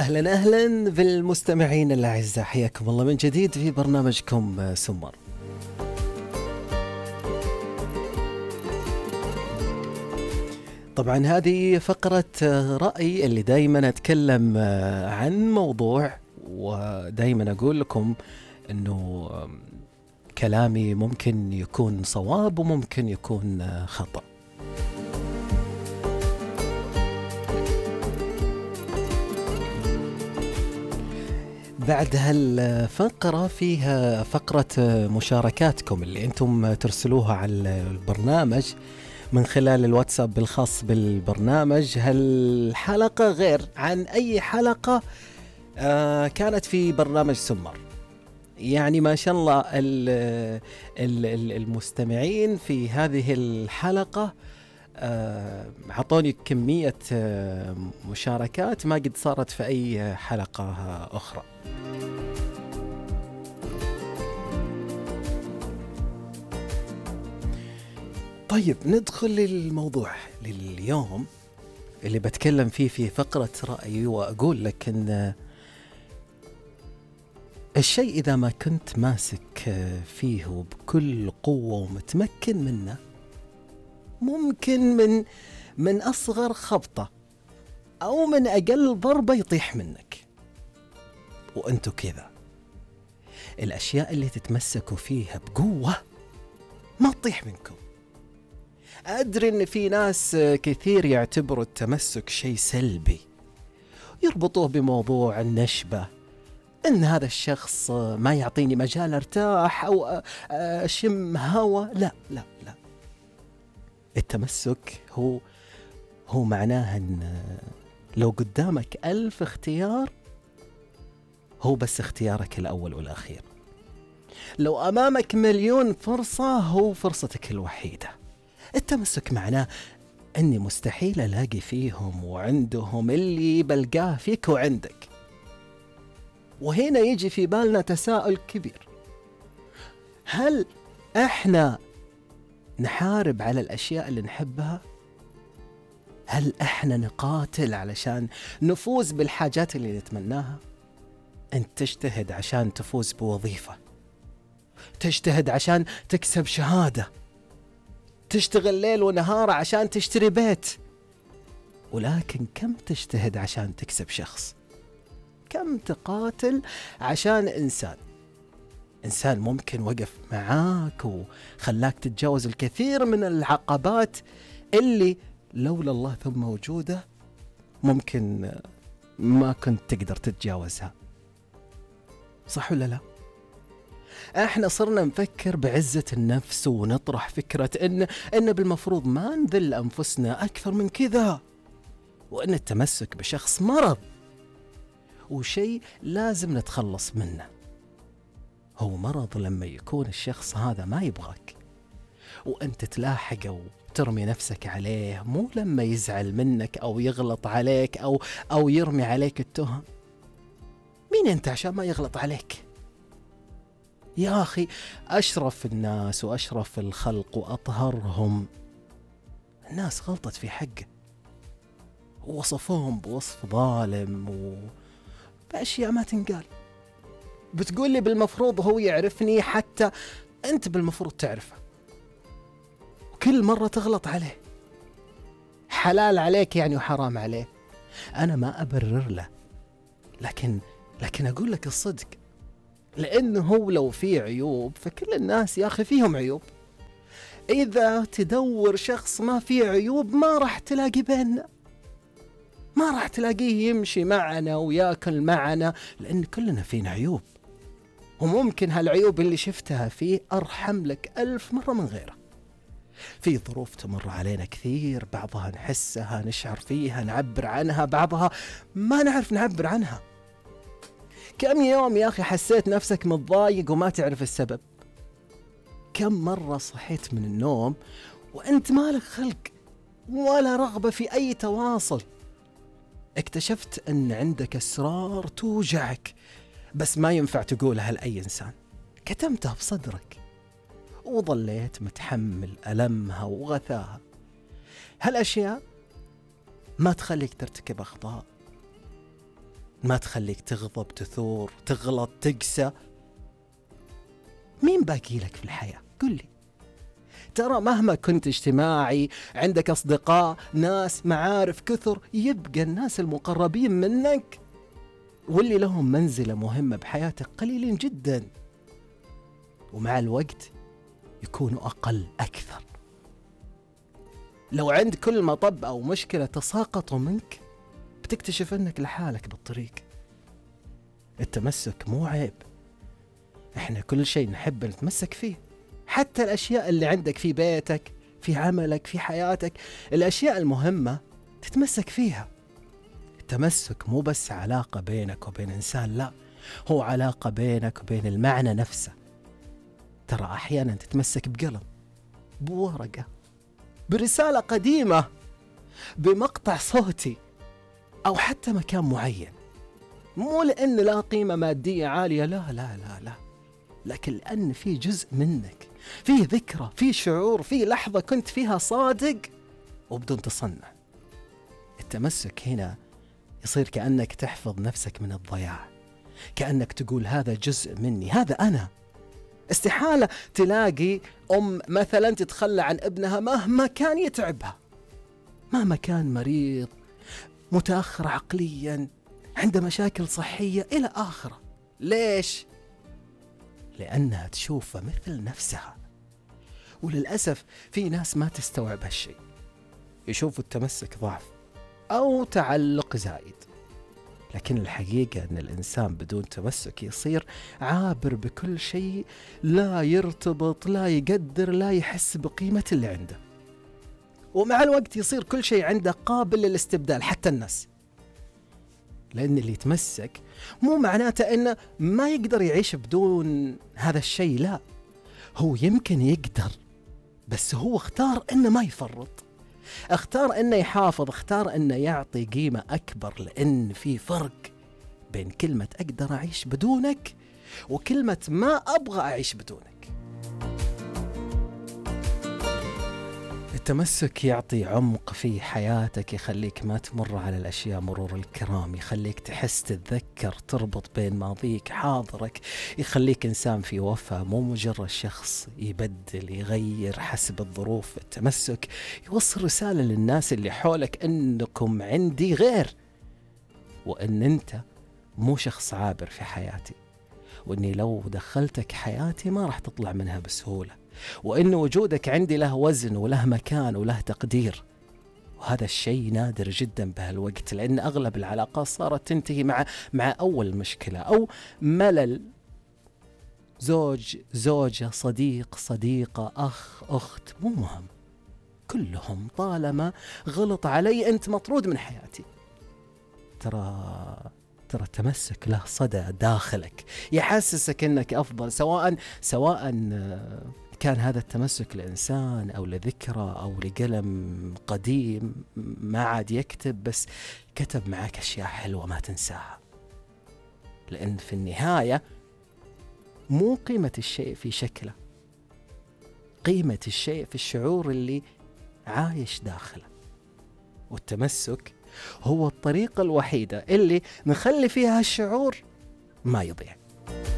أهلا أهلا بالمستمعين الأعزاء، حياكم الله من جديد في برنامجكم سمر. طبعا هذه فقرة رأي اللي دايما أتكلم عن موضوع، ودايما أقول لكم أنه كلامي ممكن يكون صواب وممكن يكون خطأ. بعد هالفقرة فيها فقرة مشاركاتكم اللي أنتم ترسلوها على البرنامج من خلال الواتساب الخاص بالبرنامج. هالحلقة غير عن أي حلقة كانت في برنامج سمر. يعني ما شاء الله المستمعين في هذه الحلقة عطوني كمية مشاركات ما قد صارت في أي حلقة أخرى. طيب ندخل للموضوع لليوم اللي بتكلم فيه في فقرة رأيي، وأقول لك أن الشيء إذا ما كنت ماسك فيه بكل قوة ومتمكن منه، ممكن من أصغر خبطة أو من أقل ضربة يطيح منك. وأنتو كذا الأشياء اللي تتمسكوا فيها بقوة ما تطيح منكم. أدري أن في ناس كثير يعتبروا التمسك شيء سلبي، يربطوه بموضوع النشبة، أن هذا الشخص ما يعطيني مجال ارتاح أو أشم هوا. لا لا لا، التمسك هو معناه أن لو قدامك 1000 اختيار، هو بس اختيارك الأول والأخير. لو أمامك 1,000,000 فرصة، هو فرصتك الوحيدة. التمسك معناه أني مستحيل ألاقي فيهم وعندهم اللي بلقاه فيك وعندك. وهنا يجي في بالنا تساؤل كبير: هل احنا نحارب على الأشياء اللي نحبها؟ هل احنا نقاتل علشان نفوز بالحاجات اللي نتمناها؟ انت تجتهد عشان تفوز بوظيفة، تجتهد عشان تكسب شهادة، تشتغل ليل ونهار عشان تشتري بيت، ولكن كم تجتهد عشان تكسب شخص؟ كم تقاتل عشان إنسان ممكن وقف معاك وخلاك تتجاوز الكثير من العقبات اللي لولا الله ثم وجوده ممكن ما كنت تقدر تتجاوزها. صح ولا لا؟ احنا صرنا نفكر بعزة النفس ونطرح فكرة ان بالمفروض ما نذل انفسنا اكثر من كذا، وان التمسك بشخص مرض وشيء لازم نتخلص منه. هو مرض لما يكون الشخص هذا ما يبغاك وانت تلاحقه وترمي نفسك عليه، مو لما يزعل منك او يغلط عليك او يرمي عليك التهم. مين انت عشان ما يغلط عليك؟ يا أخي أشرف الناس وأشرف الخلق وأطهرهم الناس غلطت في حقه ووصفوهم بوصف ظالم وبأشياء ما تنقال. بتقول لي بالمفروض هو يعرفني؟ حتى أنت بالمفروض تعرفه، وكل مرة تغلط عليه. حلال عليك يعني وحرام عليه. أنا ما أبرر له، لكن أقول لك الصدق، لأنه هو لو فيه عيوب فكل الناس يا أخي فيهم عيوب. إذا تدور شخص ما فيه عيوب ما راح تلاقي بيننا، ما راح تلاقيه يمشي معنا ويأكل معنا، لأن كلنا فينا عيوب. وممكن هالعيوب اللي شفتها فيه أرحم لك 1000 مرة من غيره. في ظروف تمر علينا كثير، بعضها نحسها نشعر فيها نعبر عنها، بعضها ما نعرف نعبر عنها. كم يوم يا أخي حسيت نفسك متضايق وما تعرف السبب؟ كم مرة صحيت من النوم وأنت مالك خلق ولا رغبة في أي تواصل؟ اكتشفت أن عندك أسرار توجعك بس ما ينفع تقولها لأي إنسان، كتمتها بصدرك وظليت متحمل ألمها وغثاها. هالأشياء ما تخليك ترتكب أخطاء، ما تخليك تغضب، تثور، تغلط، تقسى. مين باقي لك في الحياة؟ قل لي. ترى مهما كنت اجتماعي، عندك أصدقاء، ناس، معارف كثر، يبقى الناس المقربين منك واللي لهم منزلة مهمة بحياتك قليلين جدا، ومع الوقت يكونوا أقل أكثر. لو عند كل مطب أو مشكلة تساقطوا منك، بتكتشف أنك لحالك بالطريق. التمسك مو عيب، إحنا كل شيء نحب نتمسك فيه، حتى الأشياء اللي عندك في بيتك، في عملك، في حياتك، الأشياء المهمة تتمسك فيها. التمسك مو بس علاقة بينك وبين إنسان، لا، هو علاقة بينك وبين المعنى نفسه. ترى أحيانا تتمسك بقلم، بورقة، برسالة قديمة، بمقطع صوتي، أو حتى مكان معين، مو لأن لا قيمة مادية عالية، لا لا لا لا، لكن لأن في جزء منك، في ذكرى، في شعور، في لحظة كنت فيها صادق وبدون تصنع. التمسك هنا يصير كأنك تحفظ نفسك من الضياع، كأنك تقول هذا جزء مني، هذا أنا. استحالة تلاقي أم مثلا تتخلى عن ابنها مهما كان يتعبها، مهما كان مريض، متأخر عقليا، عنده مشاكل صحية إلى آخره. ليش؟ لأنها تشوفه مثل نفسها. وللأسف في ناس ما تستوعب هالشيء، يشوفوا التمسك ضعف أو تعلق زائد، لكن الحقيقة أن الإنسان بدون تمسك يصير عابر بكل شيء، لا يرتبط، لا يقدر، لا يحس بقيمة اللي عنده. ومع الوقت يصير كل شيء عنده قابل للاستبدال، حتى الناس. لأن اللي يتمسك مو معناته أنه ما يقدر يعيش بدون هذا الشيء، لا، هو يمكن يقدر، بس هو اختار أنه ما يفرط، اختار أنه يحافظ، اختار أنه يعطي قيمة أكبر. لأن في فرق بين كلمة أقدر أعيش بدونك وكلمة ما أبغى أعيش بدونك. التمسك يعطي عمق في حياتك، يخليك ما تمر على الأشياء مرور الكرام، يخليك تحس، تتذكر، تربط بين ماضيك حاضرك، يخليك إنسان في وفاء، مو مجرد شخص يبدل يغير حسب الظروف. التمسك يوصل رسالة للناس اللي حولك أنكم عندي غير، وأن أنت مو شخص عابر في حياتي، وأني لو دخلتك حياتي ما راح تطلع منها بسهولة، وإن وجودك عندي له وزن وله مكان وله تقدير. وهذا الشيء نادر جدا بهالوقت، لأن أغلب العلاقات صارت تنتهي مع أول مشكلة أو ملل. زوج، زوجة، صديق، صديقة، أخ، أخت، مو مهم، كلهم طالما غلط علي أنت مطرود من حياتي. ترى التمسك له صدى داخلك يحسسك أنك أفضل، سواء كان هذا التمسك لإنسان أو لذكرى أو لقلم قديم ما عاد يكتب، بس كتب معك أشياء حلوة ما تنساها. لأن في النهاية مو قيمة الشيء في شكله، قيمة الشيء في الشعور اللي عايش داخله. والتمسك هو الطريقة الوحيدة اللي نخلي فيها الشعور ما يضيع.